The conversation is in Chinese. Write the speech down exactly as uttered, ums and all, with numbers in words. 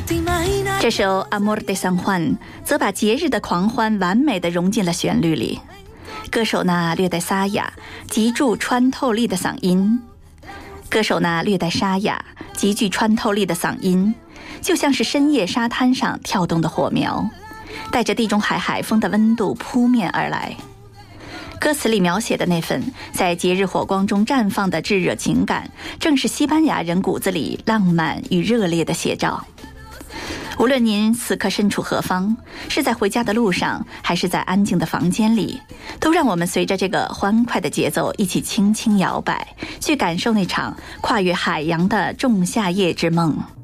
这首 Amor de San Juan 则把节日的狂欢完美地融进了旋律里，歌手那略带沙哑、极具穿透力的嗓音，歌手那略带沙哑、极具穿透力的嗓音，就像是深夜沙滩上跳动的火苗，带着地中海海风的温度扑面而来。歌词里描写的那份在节日火光中绽放的炙热情感，正是西班牙人骨子里浪漫与热烈的写照。无论您此刻身处何方，是在回家的路上，还是在安静的房间里，都让我们随着这个欢快的节奏一起轻轻摇摆，去感受那场跨越海洋的仲夏夜之梦。